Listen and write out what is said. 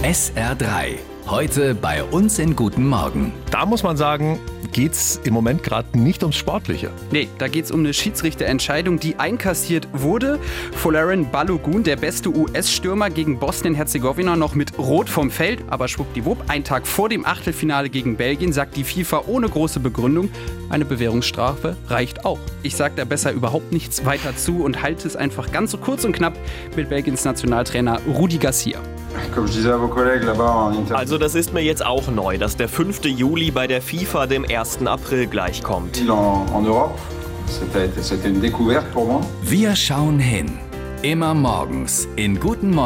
SR3. Heute bei uns in Guten Morgen. Da muss man sagen, geht's im Moment gerade nicht ums Sportliche. Nee, da geht's um eine Schiedsrichterentscheidung, die einkassiert wurde. Folarin Balogun, der beste US-Stürmer gegen Bosnien-Herzegowina, noch mit Rot vom Feld. Aber schwuppdiwupp, einen Tag vor dem Achtelfinale gegen Belgien sagt die FIFA ohne große Begründung, eine Bewährungsstrafe reicht auch. Ich sag da besser überhaupt nichts weiter zu und halte es einfach ganz so kurz und knapp mit Belgiens Nationaltrainer Rudi Garcia. Also das ist mir jetzt auch neu, dass der 5. Juli bei der FIFA dem 1. April gleichkommt. Wir schauen hin. Immer morgens in Guten Morgen.